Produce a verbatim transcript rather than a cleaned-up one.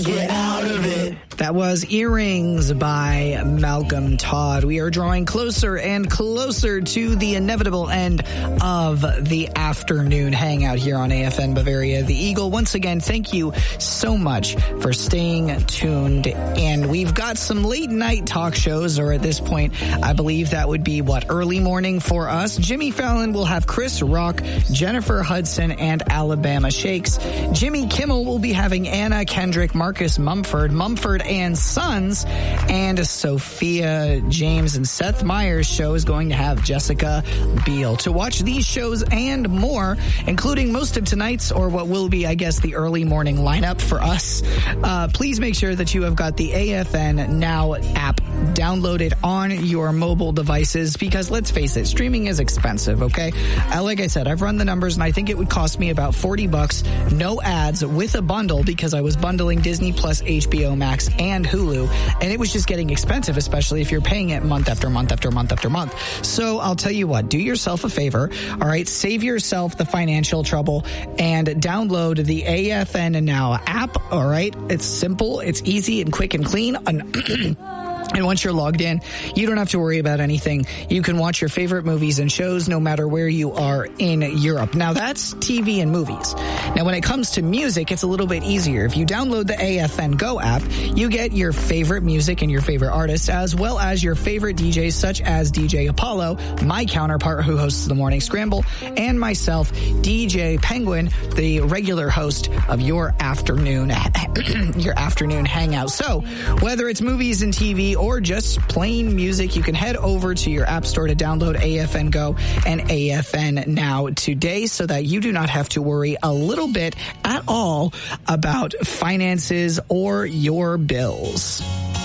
get out of it. That was Earrings by Malcolm Todd. We are drawing closer and closer to the inevitable end of the afternoon hangout here on A F N Bavaria the Eagle. Once again, thank you so much for staying tuned. And we've got some late night talk shows, or at this point, I believe that would be, what, early morning for us. Jimmy Fallon will have Chris Rock, Jennifer Hudson, and Alabama Shakes. Jimmy Kimmel will be having Anna Kendrick, Marcus Mumford, Mumford and Sons, and Sophia James and Seth Meyers' show is going to have Jessica Biel. To watch these shows and more, including most of tonight's, or what will be, I guess, the early morning lineup for us, uh, please make sure that you have got the A F N Now app downloaded on your mobile devices, because let's face it, streaming is expensive, okay? Uh, like I said, I've run the numbers, and I think it would cost me about forty bucks, no ads, with a bundle, because I was bundling Disney Plus, H B O Max, and Hulu, and it was just getting expensive, especially if you're paying it month after month after month after month. So I'll tell you what, do yourself a favor, all right? Save yourself the financial trouble and download the A F N Now app, all right? It's simple, it's easy and quick and clean. And once you're logged in, you don't have to worry about anything. You can watch your favorite movies and shows no matter where you are in Europe. Now, that's T V and movies. Now, when it comes to music, it's a little bit easier. If you download the A F N Go app, you get your favorite music and your favorite artists, as well as your favorite D Js, such as D J Apollo, my counterpart who hosts the Morning Scramble, and myself, D J Penguin, the regular host of your afternoon, your afternoon hangout. So, whether it's movies and T V or just plain music, you can head over to your app store to download A F N Go and A F N Now today, so that you do not have to worry a little bit at all about finances or your bills.